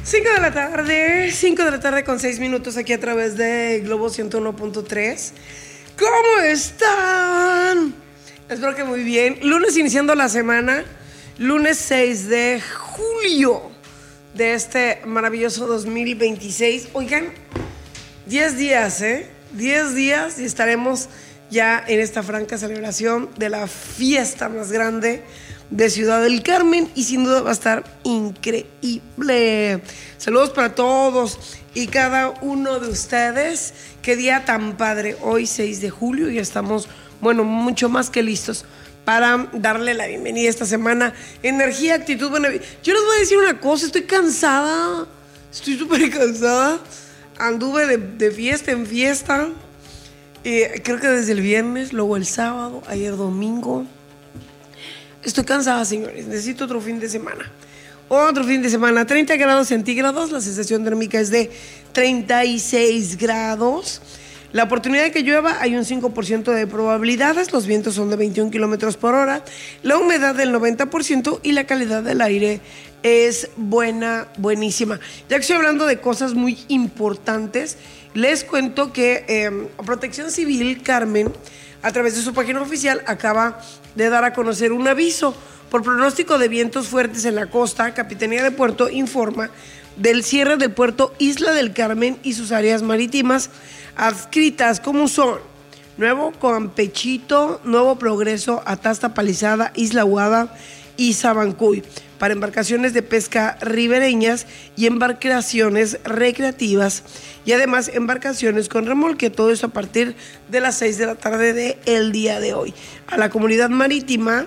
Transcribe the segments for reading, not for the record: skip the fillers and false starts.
5 de la tarde con 6 minutos aquí a través de Globo 101.3. ¿Cómo están? Espero que muy bien. Lunes iniciando la semana, lunes 6 de julio de este maravilloso 2026. Oigan, 10 días, 10 días y estaremos ya en esta franca celebración de la fiesta más grande de Ciudad del Carmen y sin duda va a estar increíble. Saludos para todos y cada uno de ustedes. Qué día tan padre. Hoy 6 de julio y estamos, bueno, mucho más que listos para darle la bienvenida esta semana. Energía, actitud, buena vida. Yo les voy a decir una cosa, estoy cansada. Estoy súper cansada. Anduve de fiesta en fiesta. Creo que desde el viernes, luego el sábado, ayer domingo. Estoy cansada, señores. Necesito otro fin de semana. Otro fin de semana. 30 grados centígrados. La sensación térmica es de 36 grados. La oportunidad de que llueva, hay un 5% de probabilidades. Los vientos son de 21 kilómetros por hora. La humedad del 90% y la calidad del aire es buenísima. Ya que estoy hablando de cosas muy importantes, les cuento que Protección Civil Carmen, a través de su página oficial, acaba de dar a conocer un aviso por pronóstico de vientos fuertes en la costa. Capitanía de Puerto informa del cierre del puerto Isla del Carmen y sus áreas marítimas adscritas, como son Nuevo Campechito, Nuevo Progreso, Atasta Palizada, Isla Aguada y Sabancuy, para embarcaciones de pesca ribereñas y embarcaciones recreativas, y además embarcaciones con remolque. Todo eso a partir de las 6 de la tarde del día de hoy. A la comunidad marítima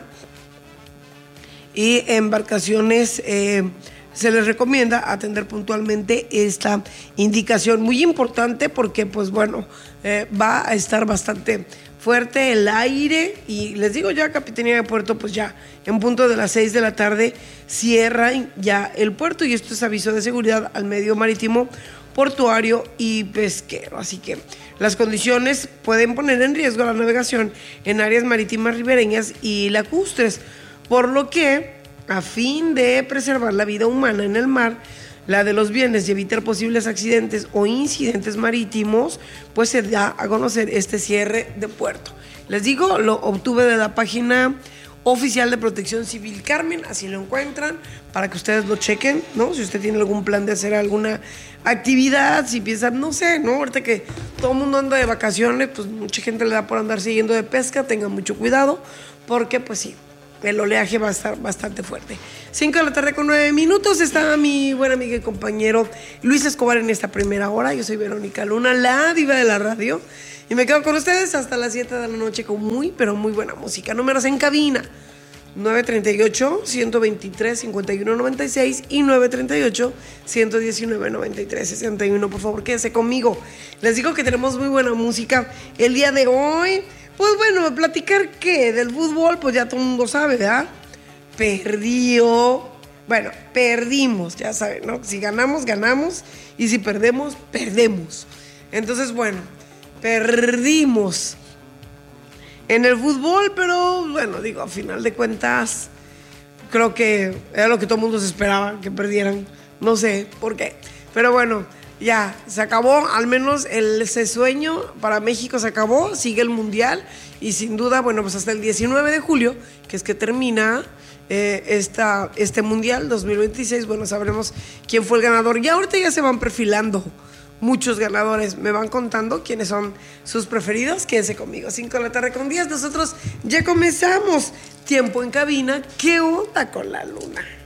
y embarcaciones se les recomienda atender puntualmente esta indicación. Muy importante porque, pues bueno, va a estar bastante fuerte el aire y les digo ya, Capitanía de Puerto, pues ya en punto de las 6 de la tarde cierran ya el puerto y esto es aviso de seguridad al medio marítimo, portuario y pesquero. Así que las condiciones pueden poner en riesgo la navegación en áreas marítimas ribereñas y lacustres, por lo que, a fin de preservar la vida humana en el mar, la de los bienes y evitar posibles accidentes o incidentes marítimos, pues se da a conocer este cierre de puerto. Les digo, lo obtuve de la página oficial de Protección Civil Carmen, así lo encuentran, para que ustedes lo chequen, ¿no? Si usted tiene algún plan de hacer alguna actividad, si piensan, no sé, ¿no? Ahorita que todo el mundo anda de vacaciones, pues mucha gente le da por andar siguiendo de pesca, tengan mucho cuidado, porque pues sí, el oleaje va a estar bastante fuerte. 5 de la tarde con 9 minutos. Está mi buen amigo y compañero Luis Escobar en esta primera hora. Yo soy Verónica Luna, la diva de la radio. Y me quedo con ustedes hasta las 7 de la noche con muy, pero muy buena música. Números en cabina: 938-123-5196 y 938-119-9361. Por favor, quédense conmigo. Les digo que tenemos muy buena música el día de hoy. Pues bueno, platicar ¿qué? Del fútbol, pues ya todo el mundo sabe, ¿verdad? Perdió. Bueno, perdimos, ya saben, ¿no? Si ganamos, ganamos. Y si perdemos, perdemos. Entonces, bueno, perdimos en el fútbol, pero bueno, digo, a final de cuentas, creo que era lo que todo el mundo se esperaba, que perdieran. No sé por qué. Pero bueno, ya, se acabó, al menos ese sueño para México se acabó, sigue el Mundial y sin duda, bueno, pues hasta el 19 de julio, que es que termina este Mundial 2026, bueno, sabremos quién fue el ganador. Y ahorita ya se van perfilando muchos ganadores, me van contando quiénes son sus preferidos. Quédense conmigo, 5 de la tarde con 10, nosotros ya comenzamos. Tiempo en cabina, ¿qué onda con la luna?